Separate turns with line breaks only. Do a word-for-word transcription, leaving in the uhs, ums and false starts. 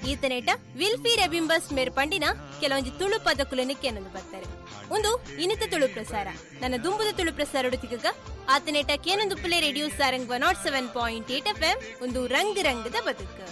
ಈತನೇಟ ವಿಲ್ಫಿ ರೆಬಿಂಬಸ್ ಮೇರ್ ಪಂಡಿನ ಕೆಲವೊಂಜಿ ತುಳು ಪದಕುಲನಿ ಕೇನೊಂದು ಬರ್ತಾರೆ. ಒಂದು ಇನಿತ ತುಳು ಪ್ರಸಾರ ನನ್ನ ದುಂಬುದ ತುಳು ಪ್ರಸಾರ ಒಡುತ್ತಿಗ ಆತನೇಟ ಕೇನೊಂದು Phule radio Sarang one not seven point eight F M ಒಂದು ರಂಗ್ ರಂಗದ ಬದುಕು.